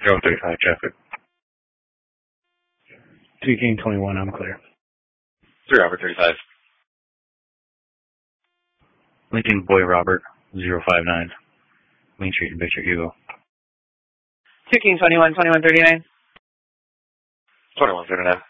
35 traffic. 3 King 21, I'm clear. 3 Robert 35. Lincoln Boy Robert 059. Main Street, Victor Hugo. 2 King 21, 2139. 2139.